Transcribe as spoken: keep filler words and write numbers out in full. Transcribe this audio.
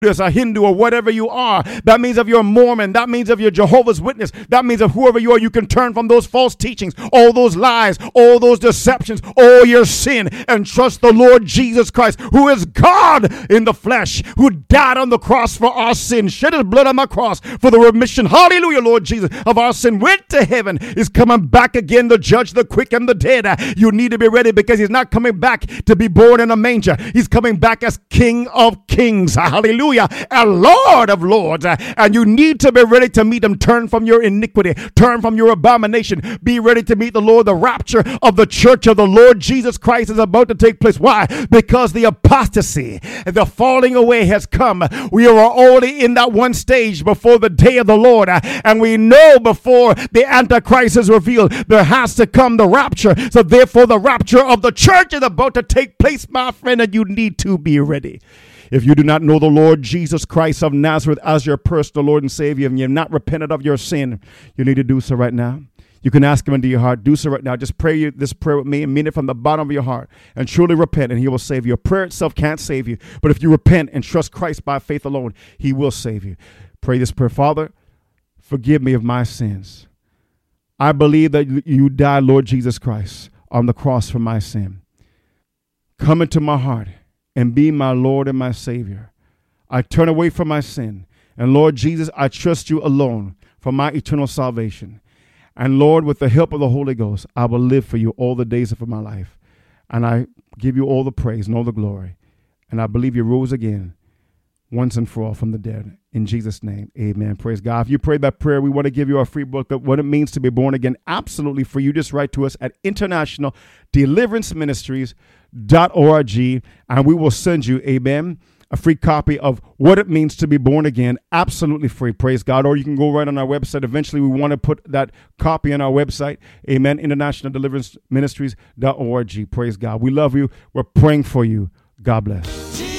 a Hindu or whatever you are. That means if you're a Mormon, that means if you're Jehovah's Witness, that means if whoever you are, you can turn from those false teachings, all those lies, all those deceptions, all your sin, and trust the Lord Jesus Christ, who is God in the flesh, who died on the cross for our sin, shed his blood on the cross for the remission, hallelujah, Lord Jesus, of our sin, went to heaven, is coming back again to judge the quick and the dead. You need to be ready because he's not coming back to be born in a manger. He's coming back as King of Kings, hallelujah, and Lord of Lords, and you need to be ready to meet him. Turn from your iniquity, turn from your abomination, be ready to meet the Lord. The rapture of the church of the Lord Jesus Christ is about to take place. Why? Because the apostasy, the falling away has come. We are already in that one stage before the day of the Lord, and we know before the Antichrist is revealed, there has to come the rapture. So therefore the rapture of the church is about to take place, my friend, and you need to be ready. If you do not know the Lord Jesus Christ of Nazareth as your personal Lord and Savior, and you have not repented of your sin, you need to do so right now. You can ask him into your heart. Do so right now. Just pray this prayer with me and mean it from the bottom of your heart and truly repent, and he will save you. Prayer itself can't save you, but if you repent and trust Christ by faith alone, he will save you. Pray this prayer. Father, forgive me of my sins. I believe that you died, Lord Jesus Christ, on the cross for my sin. Come into my heart and be my Lord and my Savior. I turn away from my sin. And Lord Jesus, I trust you alone for my eternal salvation. And Lord, with the help of the Holy Ghost, I will live for you all the days of my life. And I give you all the praise and all the glory. And I believe you rose again once and for all from the dead. In Jesus' name, amen. Praise God. If you prayed that prayer, we want to give you a free book of what it means to be born again, absolutely free. You just write to us at International Deliverance Ministries dot org, and we will send you, amen, a free copy of what it means to be born again, absolutely free. Praise God. Or you can go right on our website. Eventually, we want to put that copy on our website, amen, International Deliverance Ministries dot org. Praise God. We love you. We're praying for you. God bless.